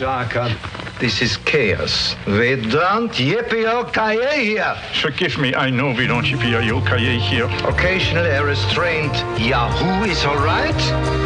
Archon. This is chaos. We don't yippee-o-ki-yay here. Forgive me, I know we don't yippee-o-ki-yay here. Occasionally a restrained Yahoo is all right.